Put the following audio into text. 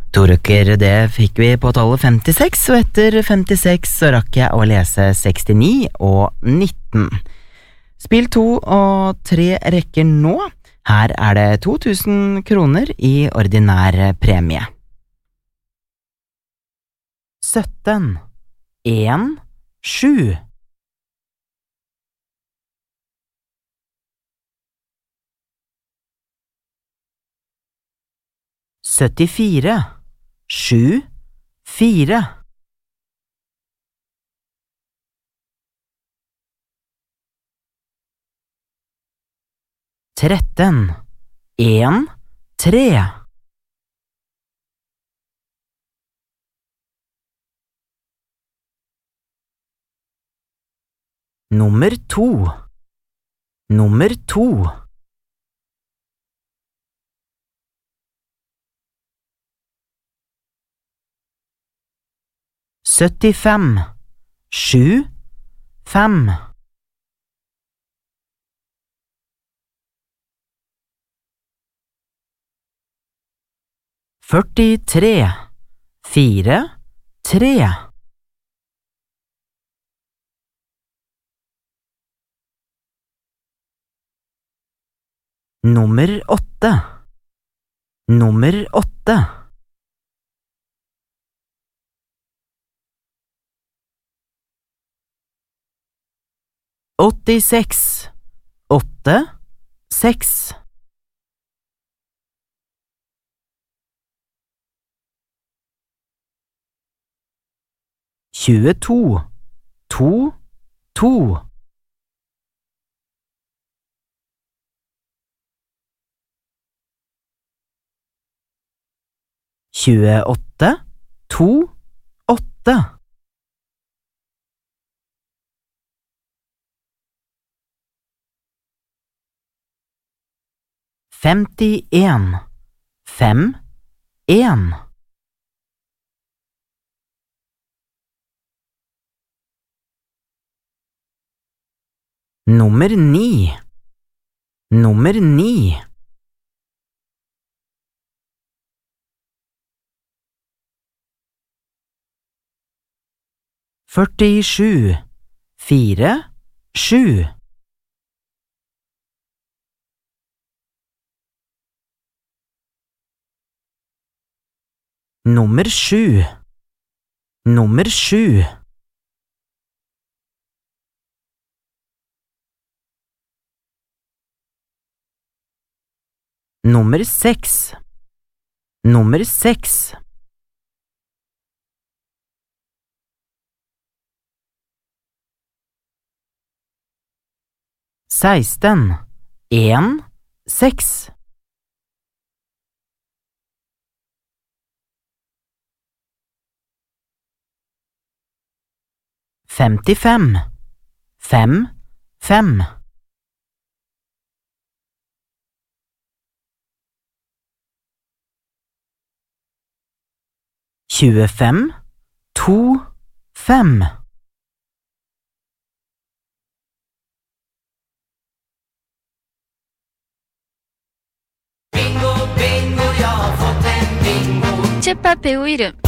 To rukker, det fikk vi på tallet 56, og etter 56 så rakk jeg å lese 69 og 19. Spill 2 og 3 rekker nå. Her er det 2000 kroner i ordinær premie. 17, 1, 7. 74, 7, 4. 13, 1, 3. 2, 2. 75, 7, 5. 43, 4, 3. 8, 8. 86, 8, 6. 22, 2, 2. 28, 2, 8. 51, 5, 1. 9, 9. 47, 4, 7. 7, 7. 6, 6. 16, 1, 6. 55, 5, 5. 25, 2, 5. チェッパーペオイル